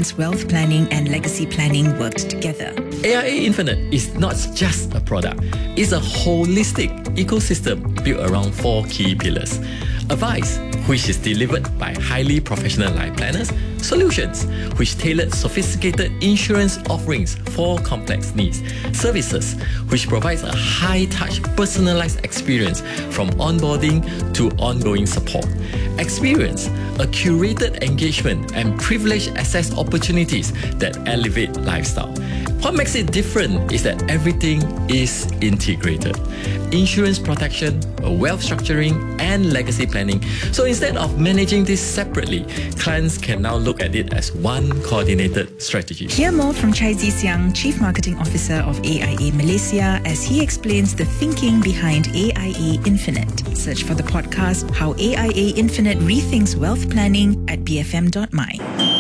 since wealth planning and legacy planning worked together. AIA Infinite is not just a product, it's a holistic ecosystem built around 4 key pillars. Advice, which is delivered by highly professional life planners. Solutions, which tailored sophisticated insurance offerings for complex needs. Services, which provides a high-touch, personalized experience from onboarding to ongoing support. Experience, a curated engagement and privileged access opportunities that elevate lifestyle. What makes it different is that everything is integrated. Insurance protection, wealth structuring, and legacy planning. So instead of managing this separately, clients can now look at it as one coordinated strategy. Hear more from Chai Zisiang, Chief Marketing Officer of AIA Malaysia, as he explains the thinking behind AIA Infinite. Search for the podcast How AIA Infinite Rethinks Wealth Planning at bfm.my.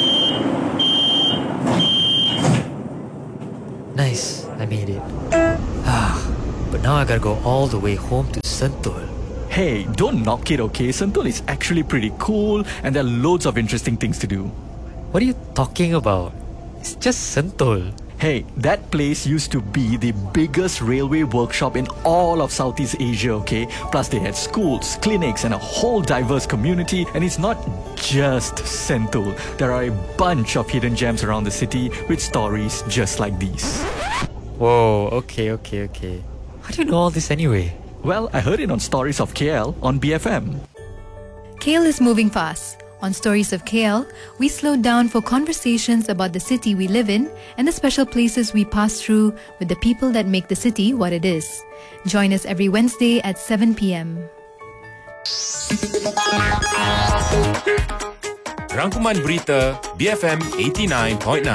Nice, I made it. But now I gotta go all the way home to Sentul. Hey, don't knock it, okay? Sentul is actually pretty cool and there are loads of interesting things to do. What are you talking about? It's just Sentul. Hey, that place used to be the biggest railway workshop in all of Southeast Asia, okay? Plus they had schools, clinics and a whole diverse community. And it's not just Sentul. There are a bunch of hidden gems around the city with stories just like these. Whoa, okay. How do you know all this anyway? Well, I heard it on Stories of KL on BFM. KL is moving fast. On Stories of KL, we slow down for conversations about the city we live in and the special places we pass through with the people that make the city what it is. Join us every Wednesday at 7 p.m. Rangkuman Berita BFM 89.9.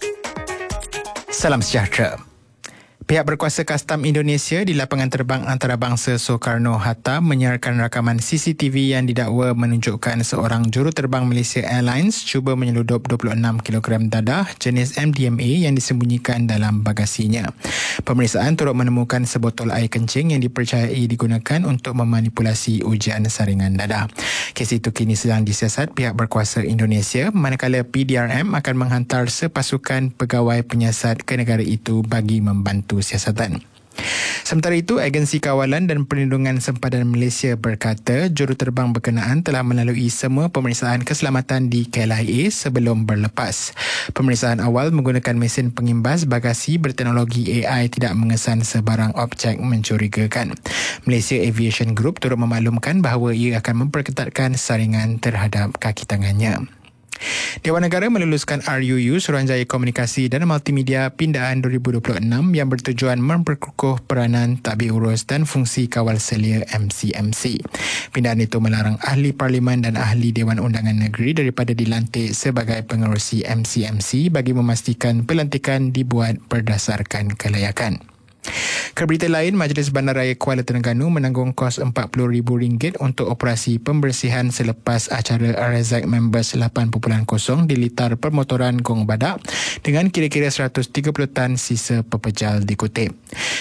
Salam sejahtera. Pihak berkuasa Kastam Indonesia di lapangan terbang antarabangsa Soekarno-Hatta menyiarkan rakaman CCTV yang didakwa menunjukkan seorang juruterbang Malaysia Airlines cuba menyeludup 26 kg dadah jenis MDMA yang disembunyikan dalam bagasinya. Pemeriksaan turut menemukan sebotol air kencing yang dipercayai digunakan untuk memanipulasi ujian saringan dadah. Kes itu kini sedang disiasat pihak berkuasa Indonesia, manakala PDRM akan menghantar sepasukan pegawai penyiasat ke negara itu bagi membantu siasatan. Sementara itu, Agensi Kawalan dan Perlindungan Sempadan Malaysia berkata juruterbang berkenaan telah melalui semua pemeriksaan keselamatan di KLIA sebelum berlepas. Pemeriksaan awal menggunakan mesin pengimbas bagasi berteknologi AI tidak mengesan sebarang objek mencurigakan. Malaysia Aviation Group turut memaklumkan bahawa ia akan memperketatkan saringan terhadap kaki tangannya. Dewan Negara meluluskan RUU Suruhanjaya Komunikasi dan Multimedia Pindaan 2026 yang bertujuan memperkukuh peranan tadbir urus dan fungsi kawal selia MCMC. Pindaan itu melarang ahli parlimen dan ahli Dewan Undangan Negeri daripada dilantik sebagai pengerusi MCMC bagi memastikan pelantikan dibuat berdasarkan kelayakan. Ke berita lain, Majlis Bandaraya Kuala Terengganu menanggung kos RM40,000 untuk operasi pembersihan selepas acara RSAC Members 8.0 dilitar permotoran Gong Badak dengan kira-kira 130 tan sisa pepejal dikutip.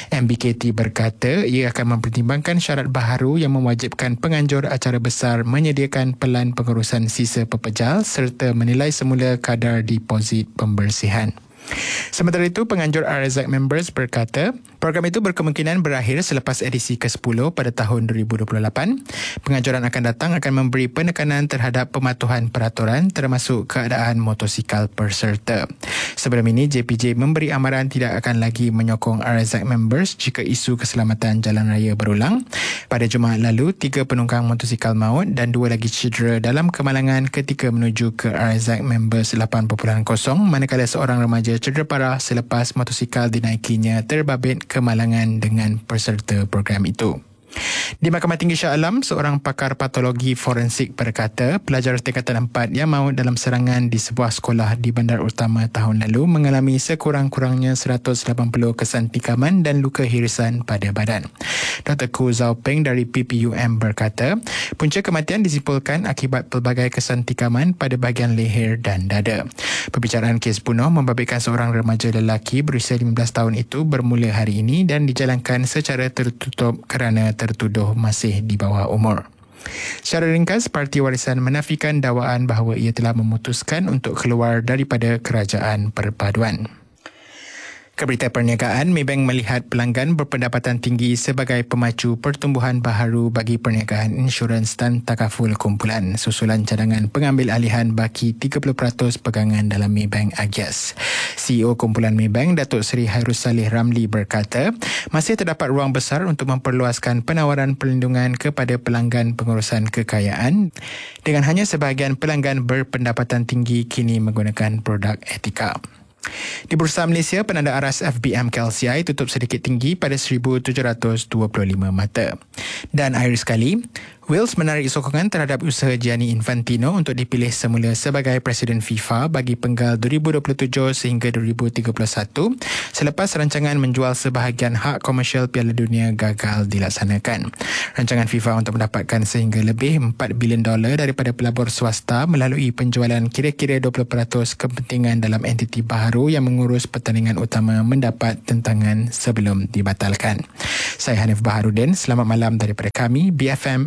MBKT berkata ia akan mempertimbangkan syarat baharu yang mewajibkan penganjur acara besar menyediakan pelan pengurusan sisa pepejal serta menilai semula kadar deposit pembersihan. Sementara itu, penganjur RSAC Members berkata program itu berkemungkinan berakhir selepas edisi ke-10 pada tahun 2028. Penganjuran akan datang akan memberi penekanan terhadap pematuhan peraturan termasuk keadaan motosikal peserta. Sebelum ini, JPJ memberi amaran tidak akan lagi menyokong RSAC Members jika isu keselamatan jalan raya berulang. Pada Jumaat lalu, 3 penunggang motosikal maut dan 2 lagi cedera dalam kemalangan ketika menuju ke RSAC Members 8.0 manakala seorang remaja cedera parah selepas motosikal dinaikinya terbabit kemalangan dengan peserta program itu. Di Mahkamah Tinggi Shah Alam, seorang pakar patologi forensik berkata pelajar tingkatan 4 yang maut dalam serangan di sebuah sekolah di Bandar Utama tahun lalu mengalami sekurang-kurangnya 180 kesan tikaman dan luka hirisan pada badan. Dr. Ku Zhao Peng dari PPUM berkata punca kematian disimpulkan akibat pelbagai kesan tikaman pada bahagian leher dan dada. Pembicaraan kes bunuh membabitkan seorang remaja lelaki berusia 15 tahun itu bermula hari ini dan dijalankan secara tertutup kerana tertuduh masih di bawah umur. Secara ringkas, Parti Warisan menafikan dakwaan bahawa ia telah memutuskan untuk keluar daripada kerajaan perpaduan. Ke berita perniagaan, Maybank melihat pelanggan berpendapatan tinggi sebagai pemacu pertumbuhan baharu bagi perniagaan insurans dan takaful kumpulan susulan cadangan pengambil alihan baki 30% pegangan dalam Maybank Agias. CEO kumpulan Maybank, Datuk Seri Hairus Saleh Ramli berkata, masih terdapat ruang besar untuk memperluaskan penawaran perlindungan kepada pelanggan pengurusan kekayaan dengan hanya sebahagian pelanggan berpendapatan tinggi kini menggunakan produk etika. Di Bursa Malaysia, penanda aras FBM KLCI tutup sedikit tinggi pada 1,725 mata. Dan akhir sekali, Wales menarik sokongan terhadap usaha Gianni Infantino untuk dipilih semula sebagai Presiden FIFA bagi penggal 2027 sehingga 2031 selepas rancangan menjual sebahagian hak komersial Piala Dunia gagal dilaksanakan. Rancangan FIFA untuk mendapatkan sehingga lebih $4 bilion daripada pelabur swasta melalui penjualan kira-kira 20% kepentingan dalam entiti baharu yang mengurus pertandingan utama mendapat tentangan sebelum dibatalkan. Saya Hanif Baharudin, selamat malam daripada kami, BFM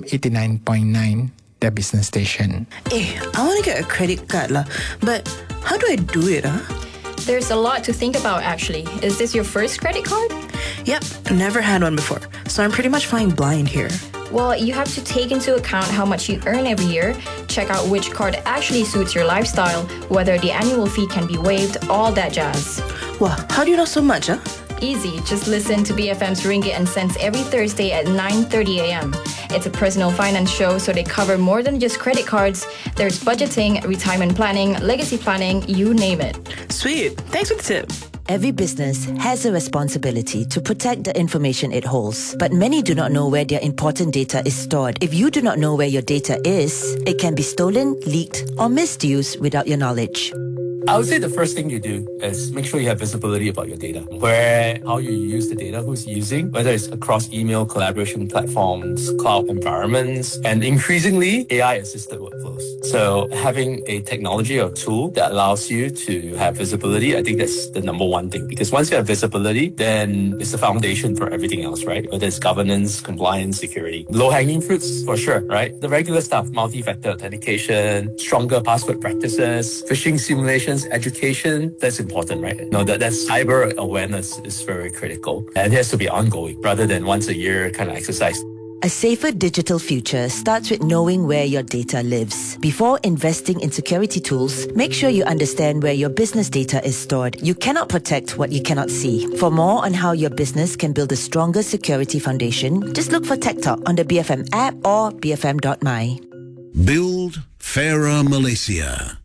89.9, The Business Station. I want to get a credit card lah, but how do I do it? There's a lot to think about actually. Is this your first credit card? Yep, never had one before, so I'm pretty much flying blind here. Well, you have to take into account how much you earn every year, check out which card actually suits your lifestyle, whether the annual fee can be waived, all that jazz. Wow, how do you know so much, huh? Easy, just listen to BFM's Ringgit and Cents every Thursday at 9:30 a.m. It's a personal finance show, so they cover more than just credit cards. There's budgeting, retirement planning, legacy planning, you name it. Sweet, thanks for the tip. Every business has a responsibility to protect the information it holds, but many do not know where their important data is stored. If you do not know where your data is, it can be stolen, leaked, or misused without your knowledge. I would say the first thing you do is make sure you have visibility about your data. Where, how you use the data, who's using, whether it's across email, collaboration platforms, cloud environments, and increasingly AI-assisted workflows. So having a technology or tool that allows you to have visibility, I think that's the number one thing. Because once you have visibility, then it's the foundation for everything else, right? Whether it's governance, compliance, security. Low-hanging fruits, for sure, right? The regular stuff, multi-factor authentication, stronger password practices, phishing simulations, education, that's important, right? No, that cyber awareness is very critical. And it has to be ongoing rather than once a year kind of exercise. A safer digital future starts with knowing where your data lives. Before investing in security tools, make sure you understand where your business data is stored. You cannot protect what you cannot see. For more on how your business can build a stronger security foundation, just look for Tech Talk on the BFM app or bfm.my. Build fairer Malaysia.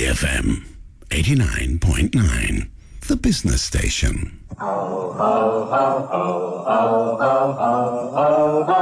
BFM 89.9, the business station. Oh, oh, oh, oh, oh, oh, oh, oh, oh.